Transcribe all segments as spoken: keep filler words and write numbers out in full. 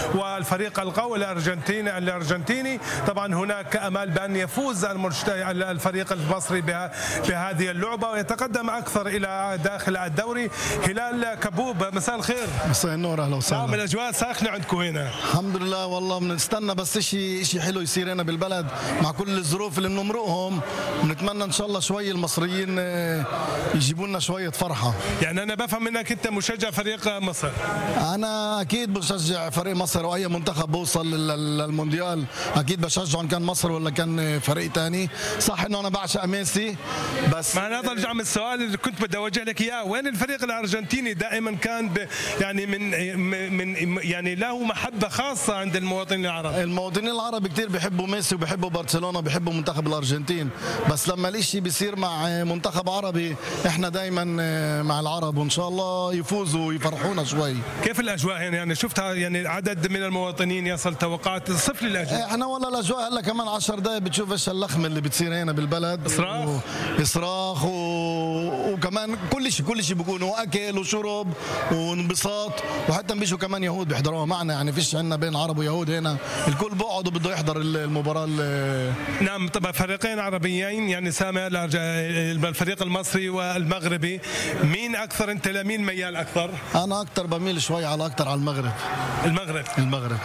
والفريق القوي الأرجنتيني الأرجنتيني طبعا هناك أمال بأن يفوز الفريق المصري بهذه اللعبة ويتقدم أكثر إلى داخل الدوري. هلال كبوب، مساء الخير. مساء النور، اهلا وسهلا. نعم، الاجواء ساخنه عندكم هنا. الحمد لله، والله بنستنى بس شيء شيء حلو يصير هنا بالبلد مع كل الظروف اللي بنمرقهم، ونتمنى ان شاء الله شوي المصريين يجيبوا لنا شويه فرحه. يعني انا بفهم منك انت مشجع فريق مصر. انا اكيد بشجع فريق مصر، واي منتخب بوصل للمونديال اكيد بشجعه ان كان مصر ولا كان فريق ثاني. صح انه انا بعشق ميسي، بس ما انا ارجع من السؤال اللي كنت بدي اوجه لك اياه، وين الفريق الارجنتيني دائما كان ب يعني من من يعني له محبه خاصه عند المواطنين العرب. المواطنين العرب كثير بيحبوا ميسي وبيحبوا برشلونه وبيحبوا منتخب الارجنتين، بس لما الاشي بيصير مع منتخب عربي احنا دائما مع العرب، وان شاء الله يفوزوا ويفرحونا شوي. كيف الاجواء هنا؟ يعني شفتها يعني عدد من المواطنين يصل، توقعات صفر الاجواء. احنا والله الاجواء هلا كمان عشر دقائق بتشوف ايش اللخمه اللي بتصير هنا بالبلد، اصراخ اصراخ و... وكمان كل شيء كل شيء بيكونوا اكل وشرب وانبساط، وحتى بيجوا كمان يهود بيحضروها معنا، يعني فيش عندنا بين عرب ويهود هنا، الكل بقعد وبده يحضر المباراه. نعم، طبعا فريقين عربيين يعني سامع، الفريق المصري والمغربي، مين اكثر انت لمين ميال اكثر؟ انا اكثر بميل شوي على اكثر على المغرب. المغرب المغرب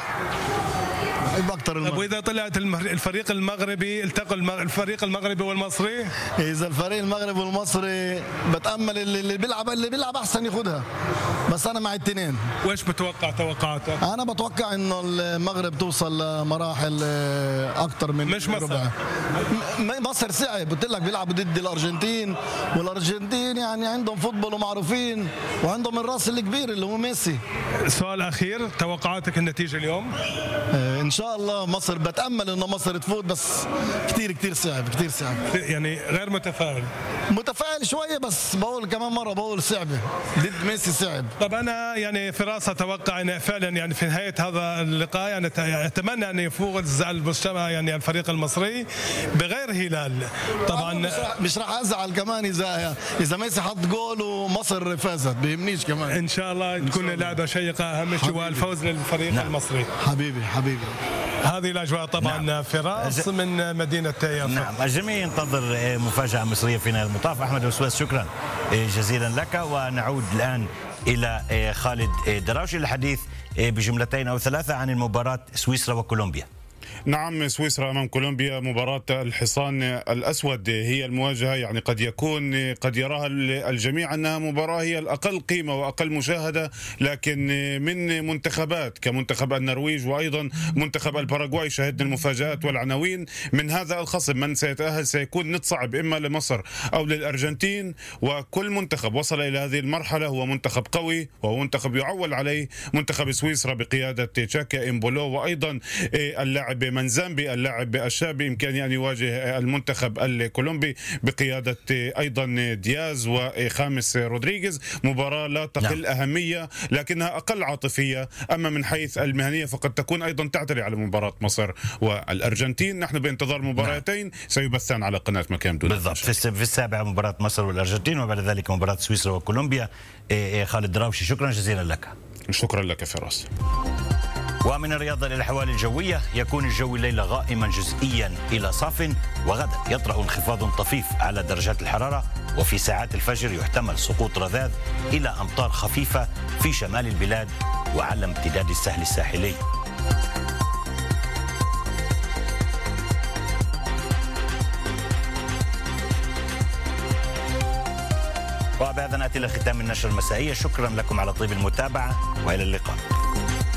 اكثر المغرب. طب واذا طلعت الفريق المغربي التقى الفريق المغربي والمصري؟ اذا الفريق المغربي والمصري بتامل اللي بيلعب اللي بيلعب احسن ياخذها، بس انا مع الاثنين. وايش بتوقع توقعاتك؟ انا بتوقع انه المغرب توصل لمراحل اكثر من مش مصر. ربع. مصر صعب، قلت لك بيلعبوا ضد الارجنتين، والارجنتين يعني عندهم فوتبول ومعروفين، وعندهم الراس الكبير اللي هو ميسي. سؤال اخير، توقعاتك النتيجه اليوم؟ آه ان شاء الله مصر، بتامل انه مصر تفوت، بس كثير كثير صعب كثير صعب. يعني غير متفائل؟ متفائل شويه، بس بقول كمان مره بقول صعبه ضد ميسي صعب. طب انا يعني فراس اتوقع ان فعلا يعني في نهايه هذا اللقاء يعني اتمنى ان يفوز المجتمع يعني الفريق المصري بغير هلال طبعا. مش راح مش راح ازعل كمان اذا اذا ميسي حط جول ومصر فازت، بيهمنيش كمان. ان شاء الله تكون لعبه شيقه، اهم شيء هو الفوز للفريق نعم. المصري. حبيبي حبيبي. هذه الاجواء طبعا. نعم. فراس من مدينه يافا. نعم، الجميع ينتظر مفاجاه مصريه في نهايه المطاف. احمد وسواس، شكرا جزيلا لك. ونعود الان الى خالد دراوشي للحديث بجملتين او ثلاثه عن المباراه سويسرا وكولومبيا. نعم، سويسرا أمام كولومبيا، مباراة الحصان الأسود هي المواجهة. يعني قد يكون قد يراها الجميع أنها مباراة هي الأقل قيمة وأقل مشاهدة، لكن من منتخبات كمنتخب النرويج وأيضا منتخب الباراغواي شهدنا المفاجآت والعناوين من هذا الخصم. من سيتأهل سيكون نتصعب إما لمصر أو للأرجنتين، وكل منتخب وصل إلى هذه المرحلة هو منتخب قوي وهو منتخب يعول عليه منتخب سويسرا بقيادة تشاكا إمبولو، وأيضا اللاعب منزامبي اللاعب الشاب بإمكانه أن يواجه المنتخب الكولومبي بقيادة أيضا دياز وخامس رودريغيز. مباراة لا تقل نعم. أهمية لكنها أقل عاطفية. أما من حيث المهنية فقد تكون أيضا تعتري على مباراة مصر والأرجنتين. نحن بانتظار مباراتين نعم. سيبثان على قناة مكان دون بالضبط. في السابعة مباراة مصر والأرجنتين، وبعد ذلك مباراة سويسرا وكولومبيا. خالد دراوشي، شكرا جزيلا لك. شكرا لك فراس. ومن الرياضة للأحوال الجوية، يكون الجو الليلة غائما جزئيا إلى صاف، وغدا يطرأ انخفاض طفيف على درجات الحرارة، وفي ساعات الفجر يحتمل سقوط رذاذ إلى أمطار خفيفة في شمال البلاد وعلى امتداد الساحل الساحلي. وبهذا نأتي إلى ختام النشرة المسائية. شكرا لكم على طيب المتابعة وإلى اللقاء.